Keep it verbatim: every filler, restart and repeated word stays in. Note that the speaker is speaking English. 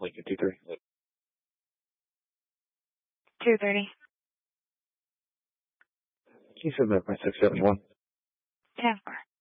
Lincoln two thirty. two thirty. Can you send that by six seven one? ten four.